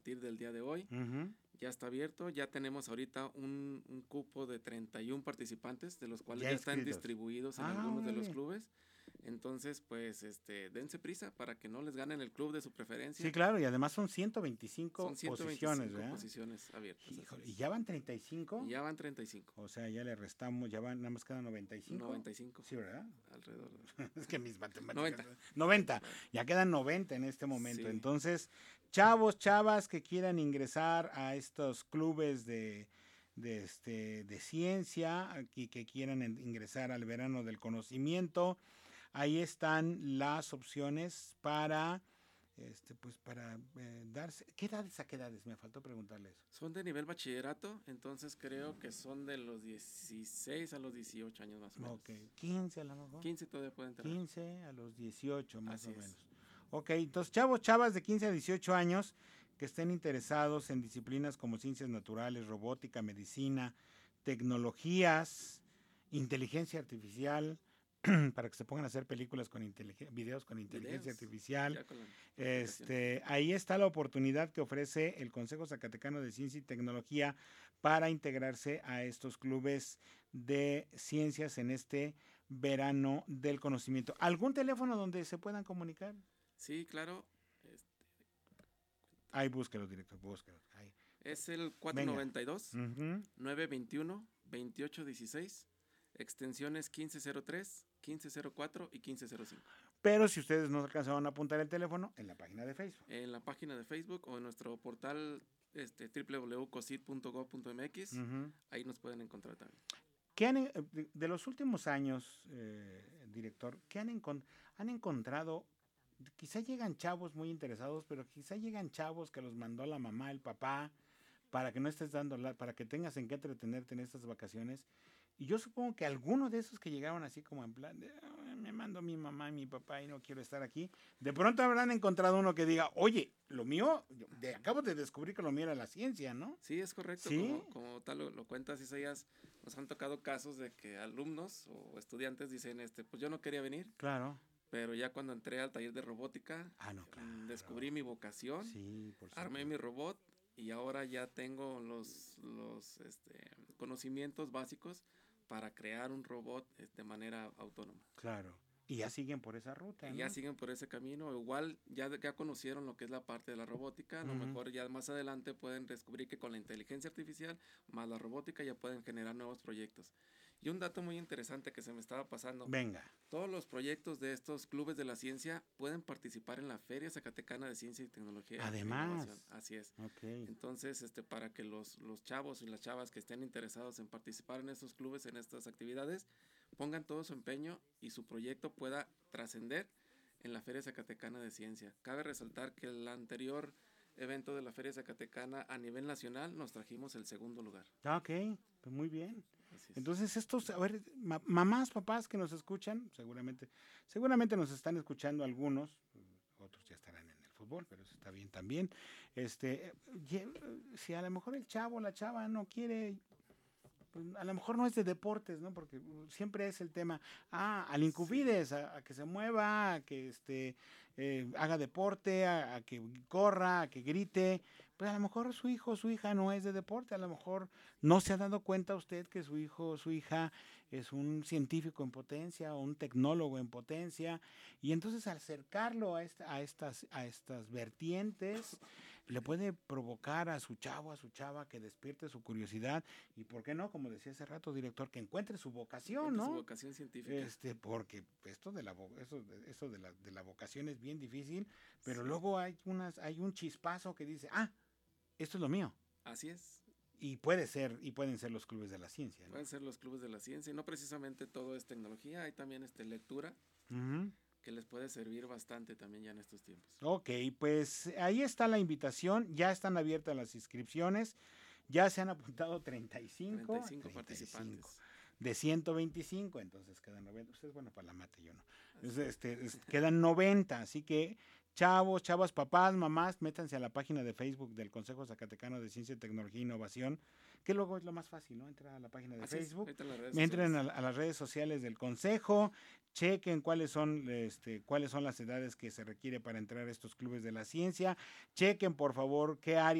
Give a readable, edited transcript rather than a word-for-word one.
partir del día de hoy. Uh-huh. Ya está abierto, ya tenemos ahorita un cupo de 31 participantes, de los cuales Ya ya están inscritos. distribuidos en algunos de los Órale. clubes. Entonces, pues, dense prisa para que no les ganen el club de su Sí, preferencia. claro, y además son 125 Son posiciones, 125 ¿verdad? posiciones abiertas, así Híjole, ¿y es. ya van Y 35? ya van 35. O sea, ya le restamos, ya van, nada más quedan 95. 95, Sí, ¿verdad? alrededor de Es que mis matemáticas. 90. 90. Bueno, Ya quedan 90 en este momento. sí, Entonces, chavos, chavas que quieran ingresar a estos clubes de ciencia y que quieran ingresar al verano del conocimiento, ahí están las opciones para pues para darse. ¿Qué edades a qué edades? Me faltó preguntarle eso. son de nivel bachillerato, entonces creo que son de los 16 a los 18 años más o menos. Ok, 15 a lo mejor. 15 todavía pueden entrar. 15 a los 18 más Así o es. menos. Ok, entonces chavos, chavas de 15 a 18 años que estén interesados en disciplinas como ciencias naturales, robótica, medicina, tecnologías, inteligencia artificial, para que se pongan a hacer películas con videos con inteligencia Videos, artificial. ya con la aplicación. Ahí está la oportunidad que ofrece el Consejo Zacatecano de Ciencia y Tecnología para integrarse a estos clubes de ciencias en este verano del conocimiento. ¿Algún teléfono donde se puedan comunicar? Sí, claro. este, Ahí búsquelo, director, búsquelo. Ahí. Es el Venga. 492 Ujú. 921 2816, extensiones 1503, 1504 y 1505. Pero si ustedes no alcanzaron a apuntar el teléfono, en la página de Facebook. En la página de Facebook o en nuestro portal www.cosit.gov.mx, Ujú. ahí nos pueden encontrar también. ¿Qué de los últimos años, director, qué han encontrado? Quizá llegan chavos muy interesados, pero quizá llegan chavos que los mandó la mamá, el papá, para que no estés para que tengas en qué entretenerte en estas vacaciones. Y yo supongo que alguno de esos que llegaron así como en plan de me mandó mi mamá y mi papá y no quiero estar aquí, de pronto habrán encontrado uno que diga, oye, lo mío, acabo de descubrir que lo mío era la ciencia, ¿no? Sí, es correcto, Sí, como tal lo cuentas, Isaías. Nos han tocado casos de que alumnos o estudiantes dicen, pues yo no quería venir, claro. pero ya cuando entré al taller de robótica, Ah, no, claro. descubrí mi vocación, Sí, por armé supuesto. mi robot y ahora ya tengo los conocimientos básicos para crear un robot de manera autónoma. Claro. Y ya siguen por esa ruta, Y ¿no? ya siguen por ese camino. Igual ya conocieron lo que es la parte de la robótica. A lo mejor ya más adelante pueden descubrir que con la inteligencia artificial más la robótica ya pueden generar nuevos proyectos. Y un dato muy interesante que se me estaba pasando. Venga. Todos los proyectos de estos clubes de la ciencia pueden participar en la Feria Zacatecana de Ciencia y Tecnología e Innovación. Además. Así es. Ok. Entonces, para que los chavos y las chavas que estén interesados en participar en estos clubes, en estas actividades, pongan todo su empeño y su proyecto pueda trascender en la Feria Zacatecana de Ciencia. Cabe resaltar que el anterior evento de la Feria Zacatecana a nivel nacional nos trajimos el segundo lugar. Ok, pues muy bien. Así es. Entonces estos, a ver, mamás, papás que nos escuchan, seguramente nos están escuchando algunos, otros ya estarán en el fútbol, pero eso está bien también. Si a lo mejor el chavo, la chava no quiere, pues a lo mejor no es de deportes, ¿no? Porque siempre es el tema, al Incubides, a que se mueva, a que haga deporte, a que corra, a que grite. Pues a lo mejor su hijo o su hija no es de deporte, a lo mejor no se ha dado cuenta usted que su hijo o su hija es un científico en potencia o un tecnólogo en potencia, y entonces al acercarlo a estas vertientes, le puede provocar a su chavo, a su chava que despierte su curiosidad y, ¿por qué no? Como decía hace rato, director, que encuentre su vocación, Encuentre su ¿no? vocación científica. Porque esto de la vocación es bien difícil, pero Sí. luego hay un chispazo que dice, esto es lo mío. Así es. Y pueden ser los clubes de la ciencia, ¿no? Pueden ser los clubes de la ciencia y no precisamente todo es tecnología, hay también lectura Uh-huh. que les puede servir bastante también ya en estos tiempos. Ok, pues ahí está la invitación, ya están abiertas las inscripciones, ya se han apuntado 35 participantes. de 125, entonces quedan 90. Usted es bueno para la mate, yo no. Entonces, quedan 90, así que Chavos, chavas, papás, mamás, métanse a la página de Facebook del Consejo Zacatecano de Ciencia, Tecnología e Innovación, que luego es lo más fácil, ¿no? Entrar a la página de Facebook, entren a las redes sociales del Consejo, chequen cuáles son las edades que se requiere para entrar a estos clubes de la ciencia, chequen por favor qué áreas